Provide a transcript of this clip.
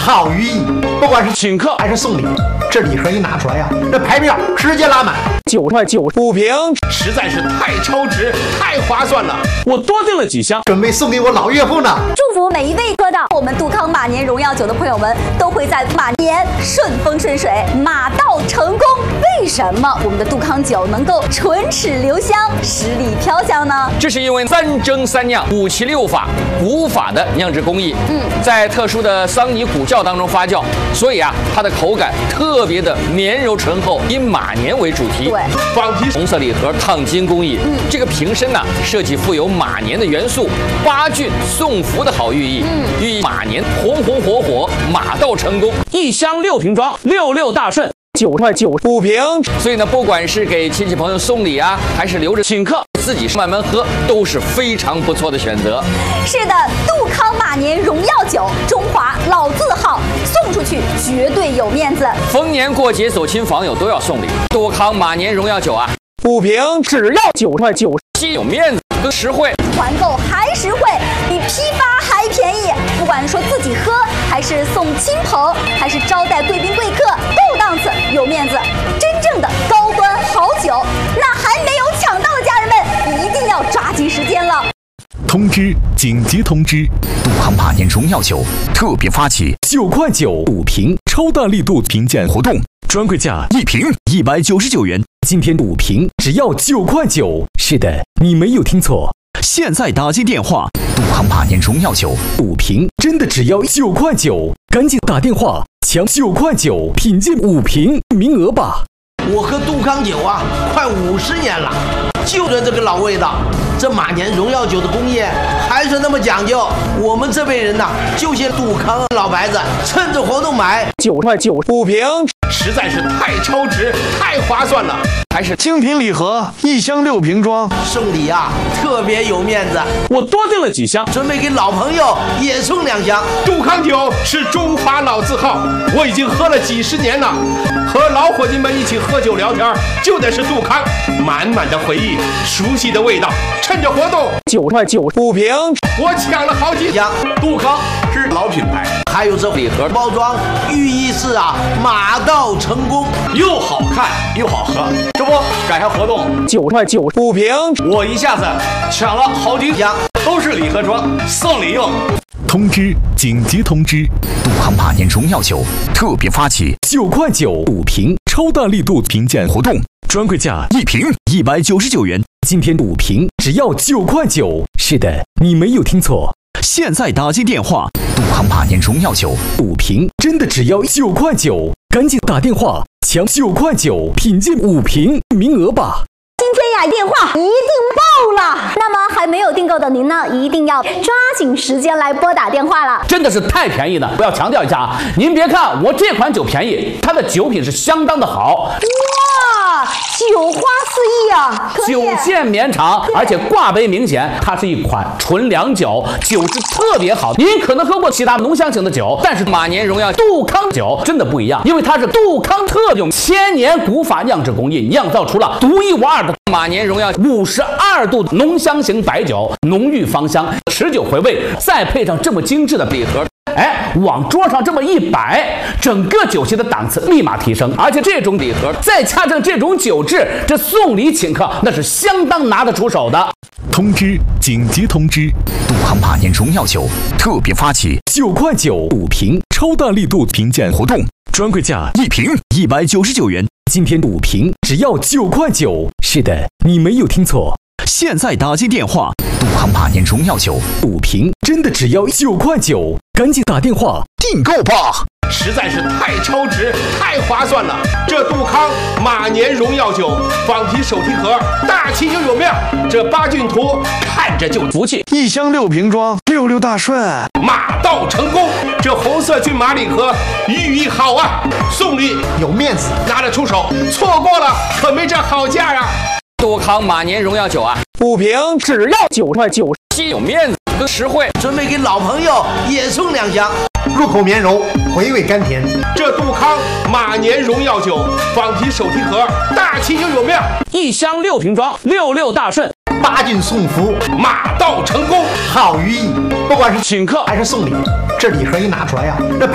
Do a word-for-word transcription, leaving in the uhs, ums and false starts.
好寓意。不管是请客还是送礼，这礼盒一拿出来呀，这排面直接拉满。 九块九五瓶， 实在是太超值，太划算了。 我多订了几箱， 准备送给我老岳父呢。 祝福每一位喝到我们杜康马年荣耀酒的朋友们，都会在马年顺风顺水，马到成功。为什么我们的杜康酒能够唇齿留香、十里飘香呢？ 这是因为三蒸三酿、五七六法、古法的酿制工艺，嗯，在特殊的桑泥古窖当中发酵，所以啊，它的口感特别的绵柔醇厚，以马年为主题。 对， 仿题红色礼盒烫金工艺，嗯，这个瓶身呢、啊、设计富有马年的元素，八骏送福的好寓意，嗯，寓意马年红红火火，马到成功。 一箱六瓶装，六六大顺。九块九五瓶， 所以呢，不管是给亲戚朋友送礼啊，还是留着请客自己慢慢喝，都是非常不错的选择。 是的，杜康马年荣耀酒，中华老字号，送出去绝对有面子。 逢年过节走亲访友都要送礼，杜康马年荣耀酒啊， 五瓶只要九块九， 既有面子更实惠， 团购还实惠，比批发还便宜。不管说自己喝，还是送亲朋，还是招待贵宾贵客，够档次有面子，真正的高端好酒。那还没有抢到的家人们，一定要抓紧时间了。 通知！紧急通知！杜康马年荣耀酒特别发起九块九五瓶超大力度评鉴活动，专柜价一瓶一百九十九元，今天五瓶只要九块九。是的，你没有听错，现在打进电话，杜康马年荣耀酒五瓶真的只要九块九，赶紧打电话抢九块九品鉴五瓶名额吧！ 我喝杜康酒啊，快五十年了，就着这个老味道。这马年荣耀酒的工业还是那么讲究，我们这辈人呐、啊，就些杜康老白子，趁着活动买九块九五瓶， 实在是太超值，太划算了。 还是精品礼盒，一箱六瓶装， 送礼啊，特别有面子。 我多订了几箱， 准备给老朋友也送两箱。 杜康酒是中华老字号，我已经喝了几十年了，和老伙计们一起喝酒聊天，就得是杜康，满满的回忆，熟悉的味道。趁着活动， 九块九五瓶， 我抢了好几箱。杜康是老品牌， 还有这礼盒包装，寓意是啊，马到成功， 又好看又好喝。这不赶上活动， 九块九五瓶， 我一下子抢了好几箱，都是礼盒装，送礼用。 通知！紧急通知！杜康马年荣耀酒特别发起九块九五瓶超大力度评鉴活动，专柜价一瓶一百九十九元，今天五瓶只要九块九。是的，你没有听错，现在打进电话，杜康马年荣耀酒五瓶真的只要九块九，赶紧打电话抢九块九品鉴五瓶名额吧！ 今天呀，电话一定爆了。那么还没有订购的您呢，一定要抓紧时间来拨打电话了。 真的是太便宜了！我要强调一下啊，您别看我这款酒便宜，它的酒品是相当的好。 哇，酒花四溢啊！ 酒线绵长，而且挂杯明显，它是一款纯粮酒，酒质特别好。您可能喝过其他浓香型的酒，但是马年荣耀杜康酒真的不一样，因为它是杜康特用千年古法酿制工艺，酿造出了独一无二的马年荣耀五十二度浓香型白酒，浓郁芳香，持久回味，再配上这么精致的礼盒。哎，往桌上这么一摆，整个酒席的档次立马提升。而且这种礼盒再加上这种酒质，这送礼请客那是相当拿得出手的。 通知！紧急通知！杜康马年荣耀酒特别发起九块九五瓶超大力度评鉴活动，专柜价一瓶一百九十九元，今天五瓶只要九块九。是的，你没有听错，现在打进电话，杜康马年荣耀酒五瓶真的只要九块九，赶紧打电话订购吧！ 实在是太超值，太划算了。这杜康马年荣耀酒仿题手提盒，大气又有面，这八骏图看着就福气。 一箱六瓶装，六六大顺， 马到成功。这红色骏马礼盒寓意好啊，送礼有面子， 拿得出手，错过了可没这好价啊。 杜康马年荣耀酒啊， 五瓶只要九块九， 既有面子更实惠。 准备给老朋友也送两箱， 入口绵柔，回味甘甜。 这杜康马年荣耀酒仿题手提盒，大气又有面， 一箱六瓶装，六六大顺， 八骏送福， 马到成功， 好寓意。不管是请客还是送礼，这礼盒一拿出来呀，这